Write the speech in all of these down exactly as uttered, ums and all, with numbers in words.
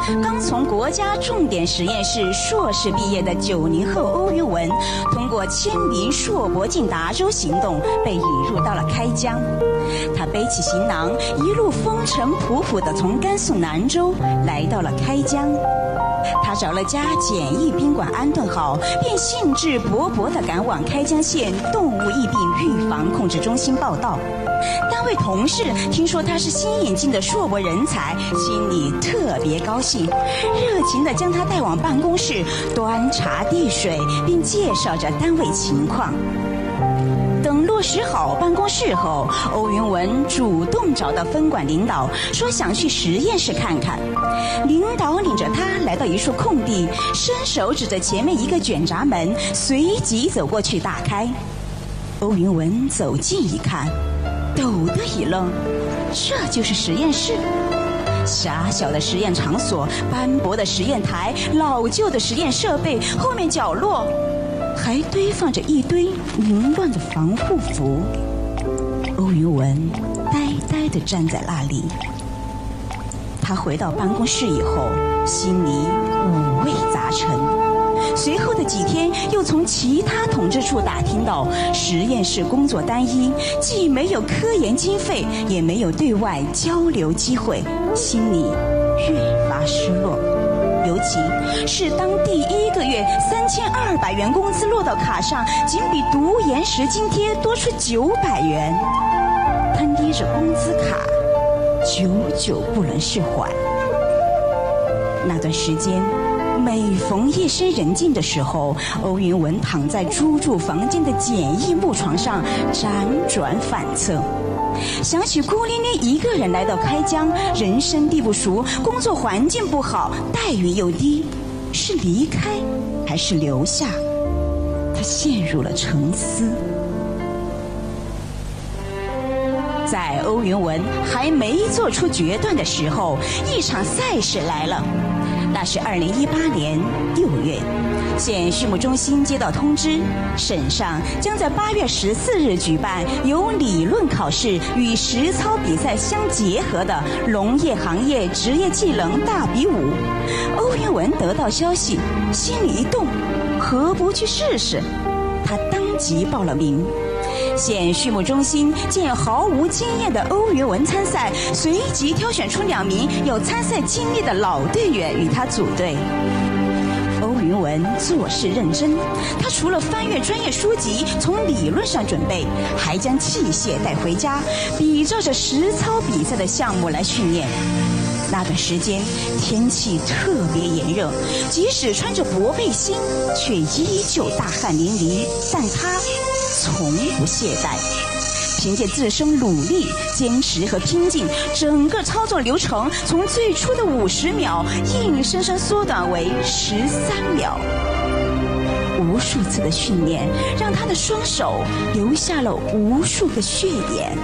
刚从国家重点实验室硕士毕业的九零后欧云文，通过签名硕博进达州行动被引入到了开江。他背起行囊，一路风尘仆仆地从甘肃南州来到了开江。他找了家简易宾馆安顿好，便兴致勃勃地赶往开江县动物疫病预防控制中心报到。单位同事听说他是新引进的硕博人才，心里特别高兴，热情地将他带往办公室，端茶递水，并介绍着单位情况。等落实好办公室后，欧云文主动找到分管领导，说想去实验室看看。领导领着他来到一处空地，伸手指着前面一个卷闸门，随即走过去打开。欧云文走近一看，抖的一愣，这就是实验室。狭小的实验场所，斑驳的实验台，老旧的实验设备，后面角落还堆放着一堆凌乱的防护服。欧云文呆呆地站在那里。他回到办公室以后，心里五味杂陈。随后的几天，又从其他统治处打听到实验室工作单一，既没有科研经费，也没有对外交流机会，心里越发失落。尤其是当第一个月三千二百元工资落到卡上，仅比读研时津贴多出九百元，他捏着工资卡，久久不能释怀。那段时间，每逢夜深人静的时候，欧云文躺在租住房间的简易木床上辗转反侧，想起孤零零一个人来到开江，人生地不熟，工作环境不好，待遇又低，是离开还是留下？他陷入了沉思。在欧云文还没做出决断的时候，一场赛事来了。那是二零一八年六月，县畜牧中心接到通知，省上将在八月十四日举办由理论考试与实操比赛相结合的农业行业职业技能大比武。欧云文得到消息，心里一动，何不去试试？他当即报了名。县畜牧中心见毫无经验的欧云文参赛，随即挑选出两名有参赛经历的老队员与他组队。欧云文做事认真，他除了翻阅专业书籍从理论上准备，还将器械带回家，比照着实操比赛的项目来训练。那段时间天气特别炎热，即使穿着薄背心，却依旧大汗淋漓，但他从不懈怠，凭借自身努力、坚持和拼劲，整个操作流程从最初的五十秒硬生生缩短为十三秒。无数次的训练让他的双手留下了无数个血眼。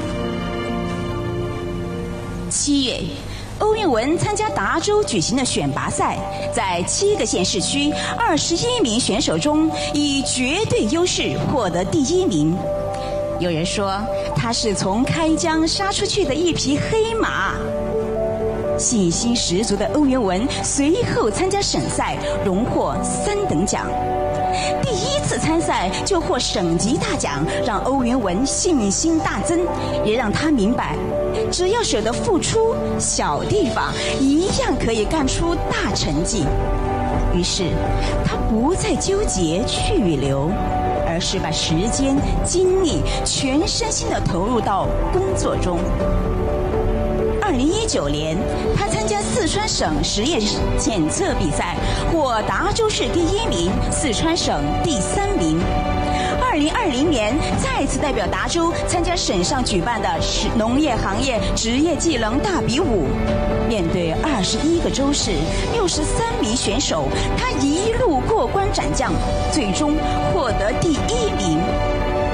七月，欧云文参加达州举行的选拔赛，在七个县市区二十一名选手中，以绝对优势获得第一名。有人说他是从开江杀出去的一匹黑马。信心十足的欧云文随后参加省赛，荣获三等奖。第一次参赛就获省级大奖，让欧云文信心大增，也让他明白，只要舍得付出，小地方一样可以干出大成绩。于是他不再纠结去与留，而是把时间、精力全身心地投入到工作中。二零一九年，他参加四川省实验检测比赛，获达州市第一名，四川省第三名。二零二零年，再次代表达州参加省上举办的农业行业职业技能大比武。面对二十一个州市、六十三名选手，他一路过关斩将，最终获得第一名。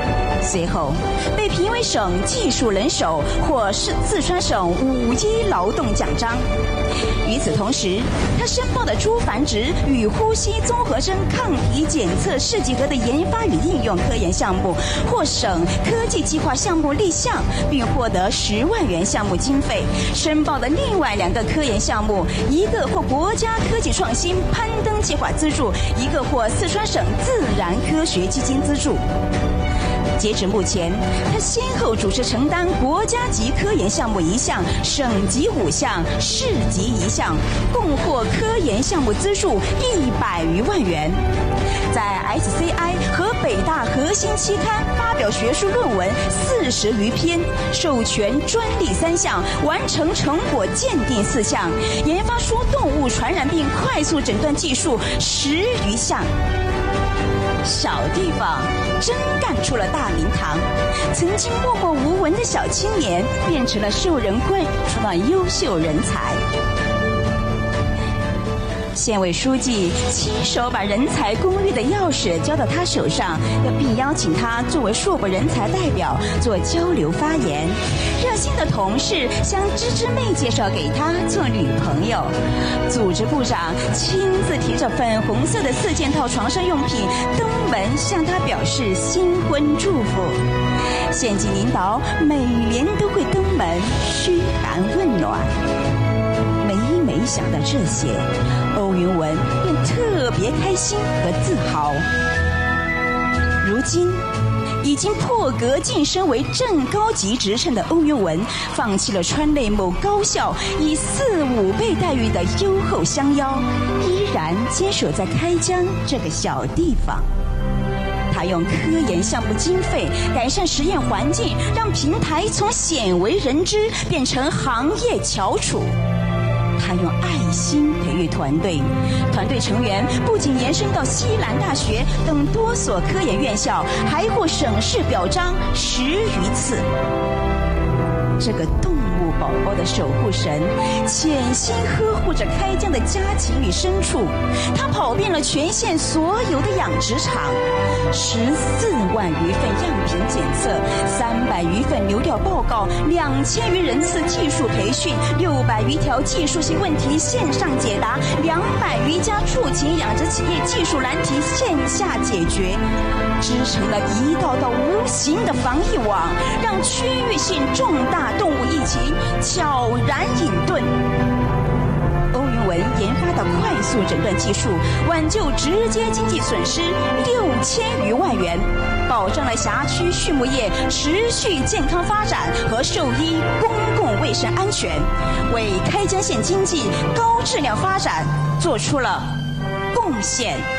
随后被评为省技术人手或是四川省五一劳动奖章。与此同时，他申报的猪繁殖与呼吸综合征抗体检测试剂盒的研发与应用科研项目获省科技计划项目立项，并获得十万元项目经费。申报的另外两个科研项目，一个获国家科技创新攀登计划资助，一个获四川省自然科学基金资助。截止目前，他先后主持承担国家级科研项目一项、省级五项、市级一项，共获科研项目资助一百余万元。在 S C I 和北大核心期刊发表学术论文四十余篇，授权专利三项，完成成果鉴定四项，研发出动物传染病快速诊断技术十余项。小地方真干出了大名堂，曾经默默无闻的小青年变成了受人关注的优秀人才。县委书记亲手把人才公寓的钥匙交到他手上，并邀请他作为硕博人才代表做交流发言。热心的同事将芝芝妹介绍给他做女朋友。组织部长亲自提着粉红色的四件套床上用品登门向他表示新婚祝福。县级领导每年都会登门嘘寒问暖。每每想到这些，欧云文便特别开心和自豪。如今已经破格晋升为正高级职称的欧云文，放弃了川内某高校以四五倍待遇的优厚相邀，依然坚守在开江这个小地方。他用科研项目经费改善实验环境，让平台从鲜为人知变成行业翘楚。他用爱心培育团队，团队成员不仅延伸到西南大学等多所科研院校，还获省市表彰十余次。这个动物宝宝的守护神，潜心呵护着开江的家禽与牲畜。他跑遍了全县所有的养殖场，十四万余份样品检测，三百余份流调报告，两千余人次技术培训，六百余条技术性问题线上解答，两百余家畜禽养殖企业技术难题线下解决，织成了一道道无形的防疫网，让区域性重大动物疫情悄然隐遁。欧云文研发的快速诊断技术，挽救直接经济损失六千余万元，保障了辖区畜牧业持续健康发展和兽医公共卫生安全，为开江县经济高质量发展做出了贡献。